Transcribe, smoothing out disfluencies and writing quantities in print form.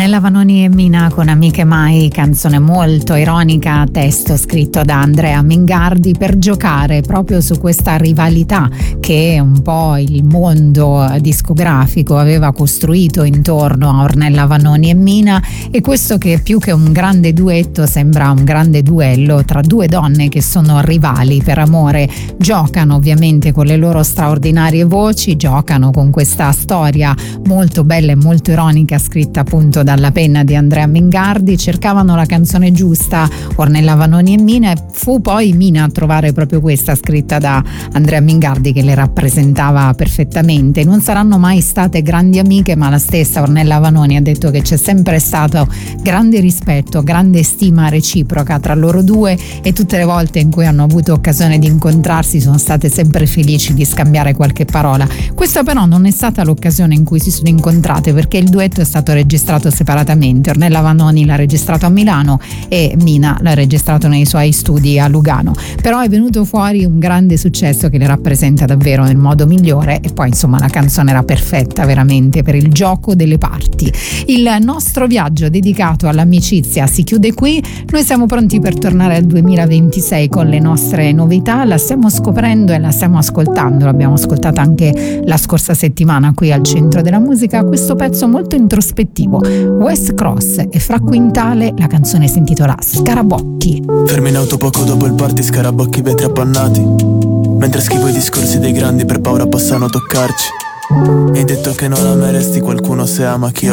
Ornella Vanoni e Mina con Amiche Mai, canzone molto ironica, testo scritto da Andrea Mingardi per giocare proprio su questa rivalità che un po' il mondo discografico aveva costruito intorno a Ornella Vanoni e Mina, e questo che più che un grande duetto sembra un grande duello tra due donne che sono rivali per amore. Giocano ovviamente con le loro straordinarie voci, giocano con questa storia molto bella e molto ironica scritta appunto dalla penna di Andrea Mingardi. Cercavano la canzone giusta Ornella Vanoni e Mina, e fu poi Mina a trovare proprio questa scritta da Andrea Mingardi che le rappresentava perfettamente. Non saranno mai state grandi amiche, ma la stessa Ornella Vanoni ha detto che c'è sempre stato grande rispetto, grande stima reciproca tra loro due, e tutte le volte in cui hanno avuto occasione di incontrarsi sono state sempre felici di scambiare qualche parola. Questa però non è stata l'occasione in cui si sono incontrate, perché il duetto è stato registrato separatamente. Ornella Vanoni l'ha registrato a Milano e Mina l'ha registrato nei suoi studi a Lugano, però è venuto fuori un grande successo che le rappresenta davvero nel modo migliore, e poi insomma la canzone era perfetta veramente per il gioco delle parti. Il nostro viaggio dedicato all'amicizia si chiude qui. Noi siamo pronti per tornare al 2026 con le nostre novità, la stiamo scoprendo e la stiamo ascoltando, l'abbiamo ascoltata anche la scorsa settimana qui al Centro della Musica, questo pezzo molto introspettivo, West Cross e Fra Quintale, la canzone si intitola Scarabocchi. Fermi in auto poco dopo il party, scarabocchi, vetri appannati, mentre schivo i discorsi dei grandi per paura possano toccarci. Mi hai detto che non ameresti qualcuno se ama chi ho.